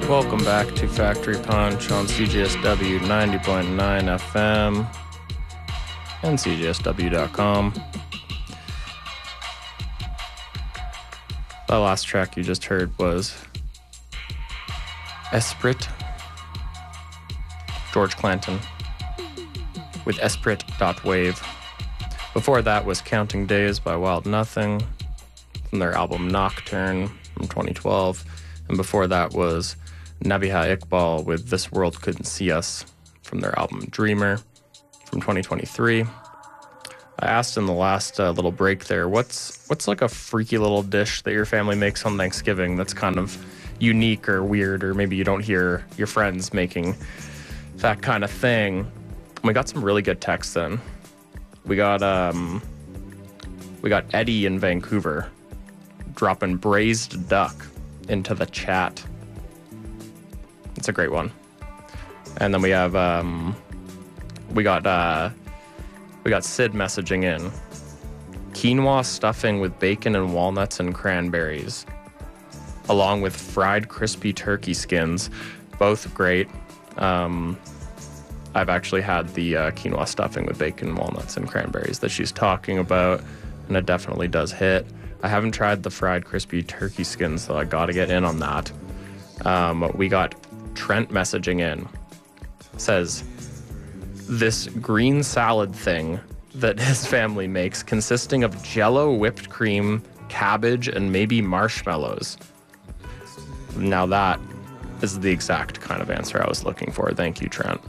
Welcome back to Factory Punch on CJSW 90.9 FM and CJSW.com. The last track you just heard was Esprit, George Clanton, with Esprit.wave. Before that was Counting Days by Wild Nothing from their album Nocturne from 2012. And before that was Nabiha Iqbal with This World Couldn't See Us from their album Dreamer from 2023. I asked in the last little break there, what's like a freaky little dish that your family makes on Thanksgiving that's kind of unique or weird, or maybe you don't hear your friends making that kind of thing? We got some really good texts in. We got Eddie in Vancouver dropping braised duck into the chat. It's a great one. And then we have we got Sid messaging in quinoa stuffing with bacon and walnuts and cranberries, along with fried crispy turkey skins. Both great. I've actually had the quinoa stuffing with bacon, walnuts, and cranberries that she's talking about, and it definitely does hit. I haven't tried the fried crispy turkey skins, so I gotta get in on that. We got Trent messaging in. Says, this green salad thing that his family makes consisting of Jell-O, whipped cream, cabbage, and maybe marshmallows. Now that is the exact kind of answer I was looking for. Thank you, Trent.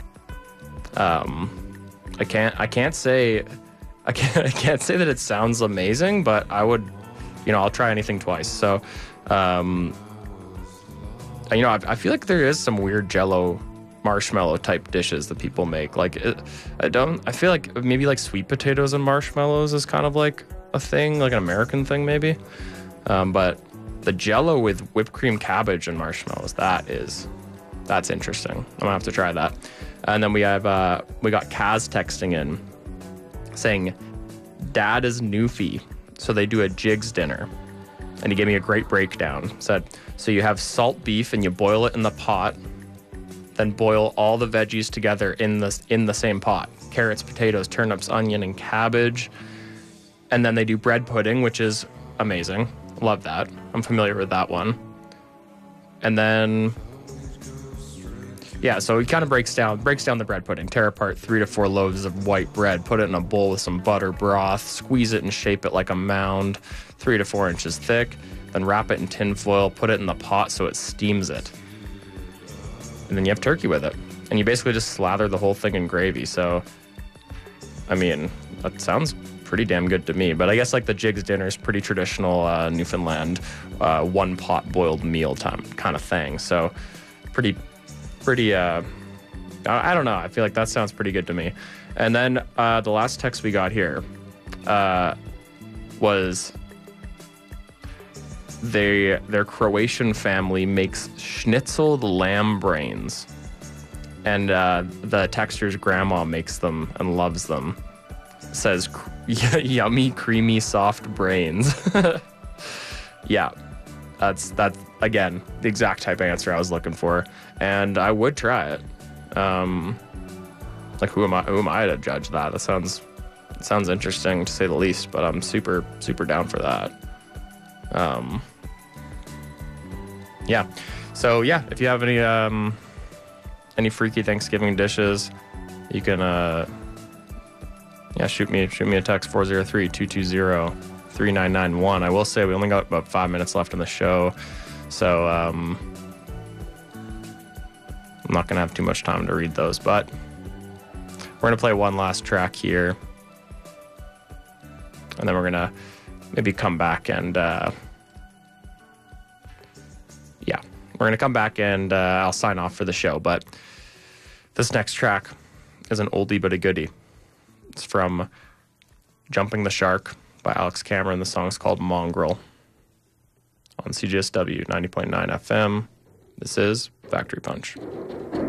I can't say that it sounds amazing, but I would, I'll try anything twice. So, I feel like there is some weird Jell-O marshmallow type dishes that people make. I feel like maybe like sweet potatoes and marshmallows is kind of like a thing, like an American thing maybe. But the Jell-O with whipped cream, cabbage, and marshmallows, that's interesting. I'm gonna have to try that. And then we got Kaz texting in saying, Dad is Newfie, so they do a jigs dinner. And he gave me a great breakdown. Said, so you have salt beef and you boil it in the pot, then boil all the veggies together in the same pot. Carrots, potatoes, turnips, onion, and cabbage. And then they do bread pudding, which is amazing. Love that. I'm familiar with that one. And then, so he kind of breaks down the bread pudding. Tear apart 3 to 4 loaves of white bread, put it in a bowl with some butter broth, squeeze it and shape it like a mound, 3 to 4 inches thick, then wrap it in tin foil, put it in the pot so it steams it. And then you have turkey with it. And you basically just slather the whole thing in gravy. So, that sounds pretty damn good to me. But I guess like the jigs dinner is pretty traditional Newfoundland, one pot boiled meal time kind of thing. So pretty, I don't know. I feel like that sounds pretty good to me. And then the last text we got here was their Croatian family makes schnitzeled lamb brains. And the texter's grandma makes them and loves them. Says, yummy, creamy, soft brains. Yeah, that's again the exact type of answer I was looking for, and I would try it. Who am I to judge that? That sounds interesting to say the least, but I'm super down for that. So if you have any freaky Thanksgiving dishes, you can shoot me a text 403-220-3991. I will say we only got about 5 minutes left in the show, so I'm not gonna have too much time to read those, but we're gonna play one last track here, and then we're gonna maybe come back and I'll sign off for the show. But this next track is an oldie but a goodie. It's from Jumping the Shark by Alex Cameron. The song's called Mongrel on CJSW 90.9 FM. This is Factory Punch.